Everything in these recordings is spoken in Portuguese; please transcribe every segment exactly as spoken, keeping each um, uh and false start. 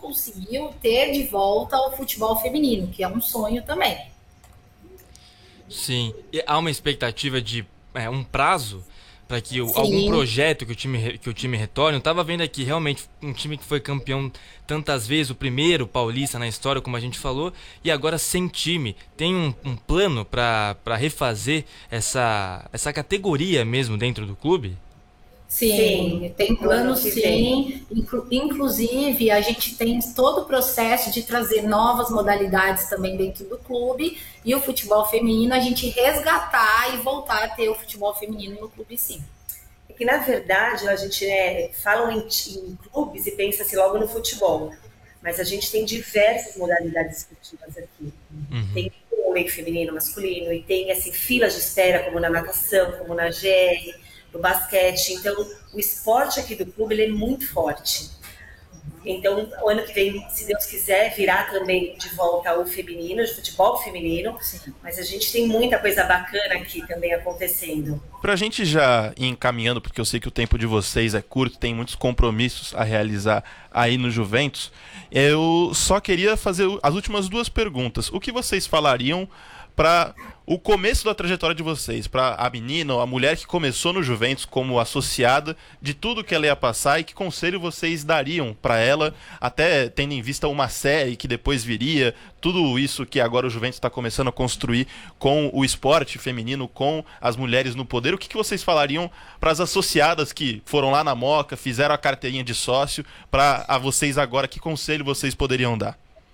conseguiu ter de volta o futebol feminino, que é um sonho também. Sim, e há uma expectativa de é, um prazo para que o- algum Sim, projeto que o time re- que o time retorne. Eu tava vendo aqui realmente um time que foi campeão tantas vezes, o primeiro paulista na história, como a gente falou, e agora sem time. Tem um, um plano para para refazer essa essa categoria mesmo dentro do clube? sim, tem No ano plano que vem. sim. Inclu- Inclusive, a gente tem todo o processo de trazer novas modalidades também dentro do clube e o futebol feminino, a gente resgatar e voltar a ter o futebol feminino no clube, sim. É que, na verdade, a gente né, fala em, em clubes e pensa-se logo no futebol. Mas a gente tem diversas modalidades esportivas aqui. Tem o vôlei feminino, masculino, e tem assim, filas de espera, como na natação, como na G R, no basquete. Então, o esporte aqui do clube ele é muito forte. Então, o ano que vem, se Deus quiser, virá também de volta o feminino, de futebol feminino. Sim. Mas a gente tem muita coisa bacana aqui também acontecendo. Pra gente já ir encaminhando, porque eu sei que o tempo de vocês é curto, tem muitos compromissos a realizar aí no Juventus, eu só queria fazer as últimas duas perguntas. O que vocês falariam para o começo da trajetória de vocês, para a menina ou a mulher que começou no Juventus como associada, de tudo que ela ia passar, e que conselho vocês dariam para ela, até tendo em vista uma série que depois viria, tudo isso que agora o Juventus está começando a construir com o esporte feminino, com as mulheres no poder. O que, que vocês falariam para as associadas que foram lá na Moca, fizeram a carteirinha de sócio, para a vocês agora, que conselho vocês poderiam dar?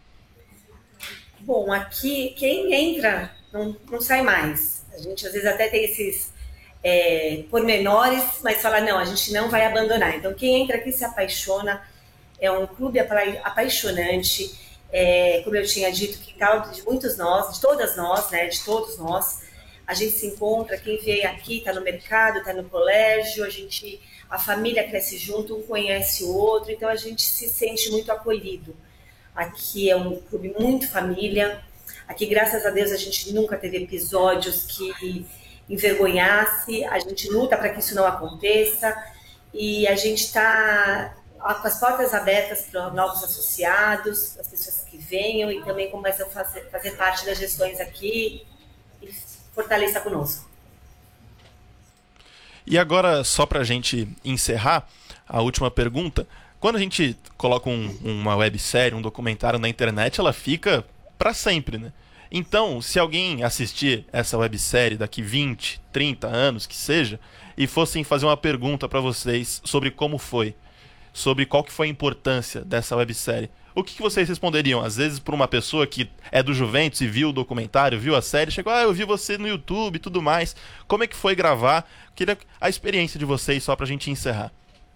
Bom, aqui quem entra não, não sai mais. A gente às vezes até tem esses é, pormenores, mas fala, não, a gente não vai abandonar. Então quem entra aqui se apaixona, é um clube apa- apaixonante, é, como eu tinha dito, quintal de muitos nós, de todas nós, né, de todos nós. A gente se encontra, quem veio aqui está no mercado, está no colégio, a gente, a família cresce junto, um conhece o outro, então a gente se sente muito acolhido. Aqui é um clube muito família. Aqui, graças a Deus, a gente nunca teve episódios que envergonhasse. A gente luta para que isso não aconteça. E a gente está com as portas abertas para novos associados, as pessoas que venham e também começam a fazer, fazer parte das gestões aqui e fortaleça conosco. E agora, só para a gente encerrar, a última pergunta. Quando a gente coloca um, uma websérie, um documentário na internet, ela fica para sempre, né? Então, se alguém assistir essa websérie daqui vinte, trinta anos, que seja, e fossem fazer uma pergunta para vocês sobre como foi, sobre qual que foi a importância dessa websérie, o que, que vocês responderiam? Às vezes, para uma pessoa que é do Juventus e viu o documentário, viu a série, chegou, ah, eu vi você no YouTube e tudo mais. Como é que foi gravar? Queria a experiência de vocês, só pra gente encerrar.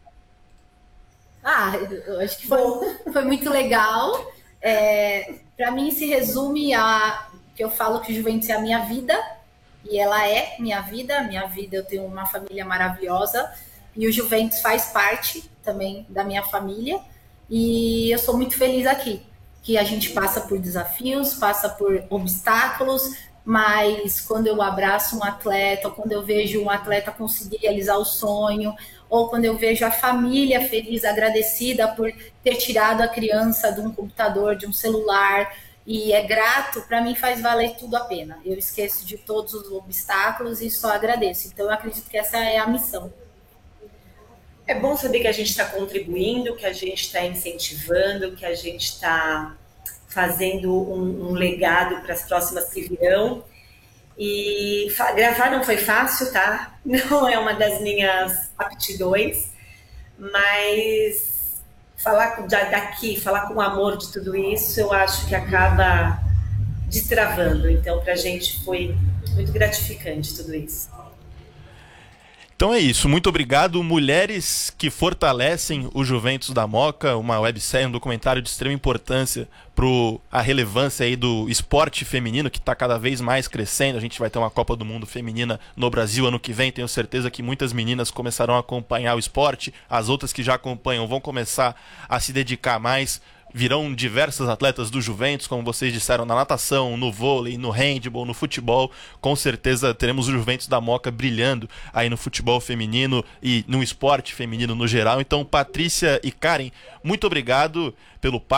Ah, eu acho que foi, foi muito legal. É, para mim, se resume a que eu falo que o Juventus é a minha vida, e ela é minha vida. Minha vida, eu tenho uma família maravilhosa, e o Juventus faz parte também da minha família, e eu sou muito feliz aqui, que a gente passa por desafios, passa por obstáculos, mas quando eu abraço um atleta, ou quando eu vejo um atleta conseguir realizar o sonho, ou quando eu vejo a família feliz, agradecida por ter tirado a criança de um computador, de um celular, e é grato, para mim faz valer tudo a pena. Eu esqueço de todos os obstáculos e só agradeço. Então eu acredito que essa é a missão. É bom saber que a gente está contribuindo, que a gente está incentivando, que a gente está fazendo um, um legado para as próximas que virão. E gravar não foi fácil, tá? Não é uma das minhas aptidões, mas falar daqui, falar com amor de tudo isso, eu acho que acaba destravando. Então, pra gente foi muito gratificante tudo isso. Então é isso, muito obrigado. Mulheres que fortalecem o Juventus da Moca, uma websérie, um documentário de extrema importância para a relevância aí do esporte feminino, que está cada vez mais crescendo. A gente vai ter uma Copa do Mundo feminina no Brasil ano que vem, tenho certeza que muitas meninas começarão a acompanhar o esporte, as outras que já acompanham vão começar a se dedicar mais. Virão diversos atletas do Juventus, como vocês disseram, na natação, no vôlei, no handball, no futebol. Com certeza teremos o Juventus da Moca brilhando aí no futebol feminino e no esporte feminino no geral. Então, Patrícia e Karen, muito obrigado pelo papo.